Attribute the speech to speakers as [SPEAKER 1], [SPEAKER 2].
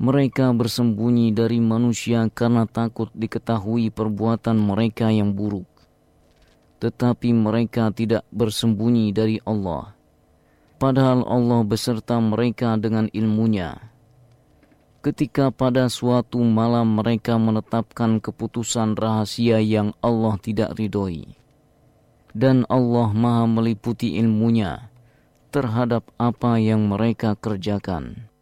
[SPEAKER 1] Mereka bersembunyi dari manusia karena takut diketahui perbuatan mereka yang buruk. Tetapi mereka tidak bersembunyi dari Allah, padahal Allah beserta mereka dengan ilmunya. Ketika pada suatu malam mereka menetapkan keputusan rahasia yang Allah tidak ridhoi, dan Allah Maha meliputi ilmunya terhadap apa yang mereka kerjakan.